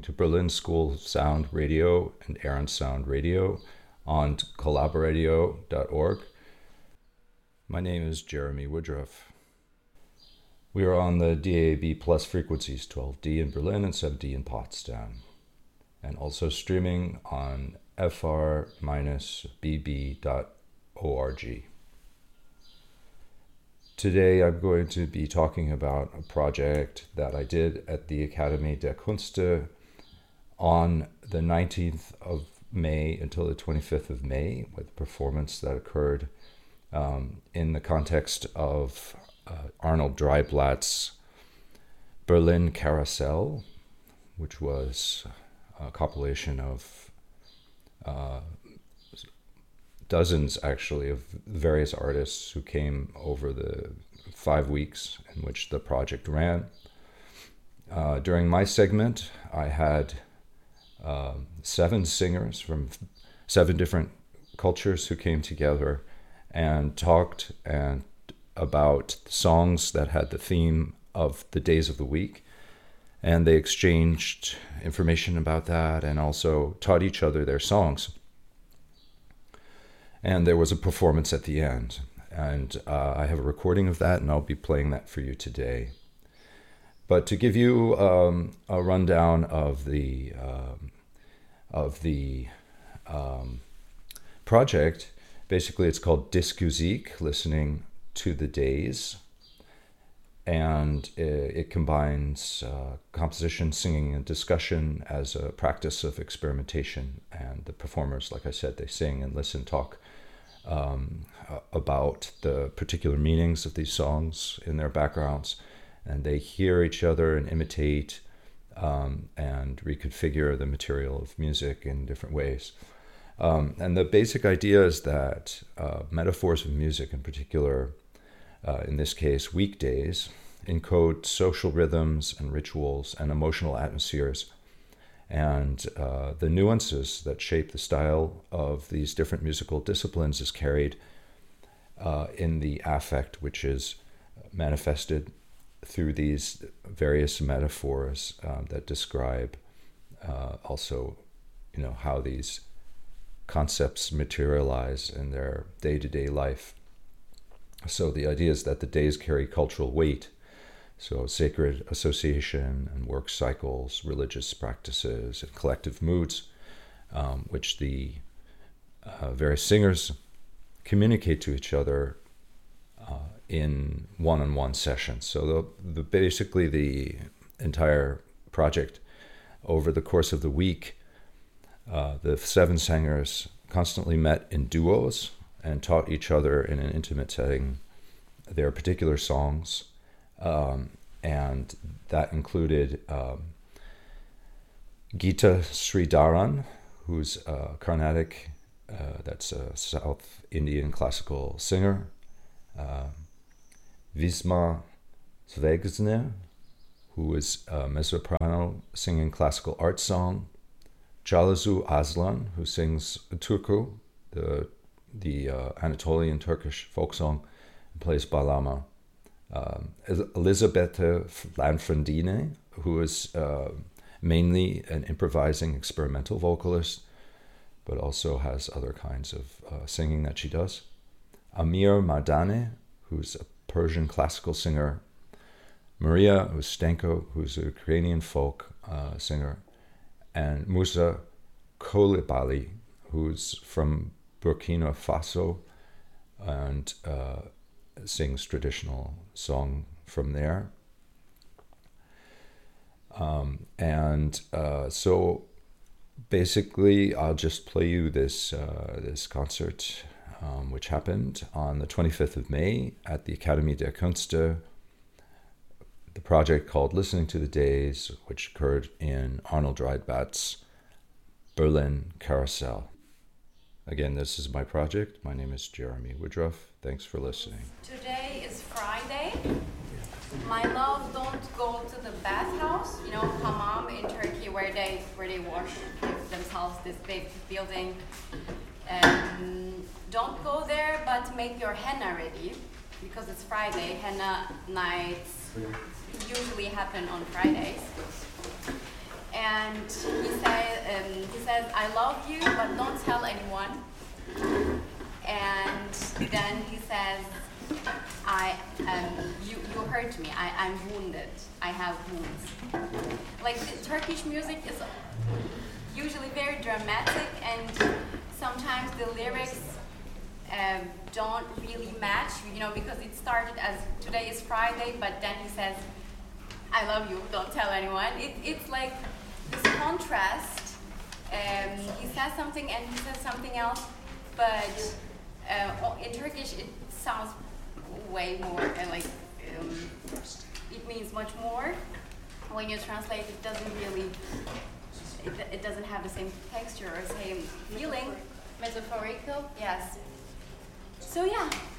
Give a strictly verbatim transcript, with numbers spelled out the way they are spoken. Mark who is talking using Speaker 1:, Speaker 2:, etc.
Speaker 1: to Berlin School of Sound Radio and Aaron Sound Radio on collaboradio dot org. My name is Jeremy Woodruff. We are on the D A B plus frequencies, twelve D in Berlin and seven D in Potsdam, and also streaming on f r b b dot org. Today I'm going to be talking about a project that I did at the Akademie der Künste on the nineteenth of May until the twenty-fifth of May, with a performance that occurred um, in the context of uh, Arnold Dreiblatt's Berlin Carousel, which was a compilation of uh, dozens, actually, of various artists who came over the five weeks in which the project ran. Uh, during my segment, I had uh, seven singers from seven different cultures who came together and talked and about songs that had the theme of the days of the week. And they exchanged information about that and also taught each other their songs. And there was a performance at the end. And uh, I have a recording of that, and I'll be playing that for you today. But to give you um, a rundown of the um, of the um, project, basically it's called Diskusik, listening to the days. And it, it combines uh, composition, singing, and discussion as a practice of experimentation. And the performers, like I said, they sing and listen, talk um, about the particular meanings of these songs in their backgrounds. And they hear each other and imitate um, and reconfigure the material of music in different ways. Um, and the basic idea is that uh, metaphors of music in particular, Uh, in this case, weekdays, encode social rhythms and rituals and emotional atmospheres. And uh, the nuances that shape the style of these different musical disciplines is carried uh, in the affect, which is manifested through these various metaphors uh, that describe uh, also, you know, how these concepts materialize in their day-to-day life. So the idea is that the days carry cultural weight, so sacred association and work cycles, religious practices, and collective moods, um, which the uh, various singers communicate to each other uh, in one-on-one sessions. So the, the, basically the entire project, over the course of the week, uh, the seven singers constantly met in duos and taught each other in an intimate setting their particular songs. Um, and that included um, Geeta Sridharan, who's a Carnatic, uh, that's a South Indian classical singer, uh, Visma Svegsne, who is a mezzosoprano singing classical art song, Jalazu Aslan, who sings Turku, the the uh, Anatolian Turkish folk song, and plays Bağlama. Um, Elisabetta Lanfrandine, who is uh, mainly an improvising experimental vocalist, but also has other kinds of uh, singing that she does. Amir Mardane, who's a Persian classical singer. Maria Ustenko, who's a Ukrainian folk uh, singer. And Musa Kolibali, who's from Burkina Faso and uh, sings traditional song from there. Um, and uh, so basically I'll just play you this uh, this concert um, which happened on the twenty-fifth of May at the Akademie der Künste, the project called Listening to the Days, which occurred in Arnold Dreiblatt's Berlin Carousel. Again, this is my project. My name is Jeremy Woodruff. Thanks for listening.
Speaker 2: Today is Friday. My love, don't go to the bathhouse, you know, hammam in Turkey, where they where they wash themselves, this big building. Um, don't go there, but make your henna ready, because it's Friday. Henna nights usually happen on Fridays. and he said, um, he says, I love you, but don't tell anyone. And then he says, I, um, you, you hurt me. I, I'm wounded. I have wounds. Like the Turkish music is usually very dramatic, and sometimes the lyrics um, don't really match. You know, because it started as today is Friday, but then he says, I love you. Don't tell anyone. It, it's like this contrast. Um, he says something and he says something else, but uh, in Turkish it sounds way more uh, like um, it means much more. When you translate, it doesn't really, it, it doesn't have the same texture or same feeling. Metaphorical, yes. So yeah.